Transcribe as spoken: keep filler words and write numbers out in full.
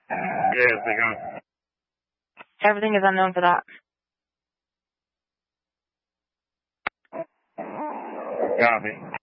Yes, they go. Everything is unknown for that. Copy.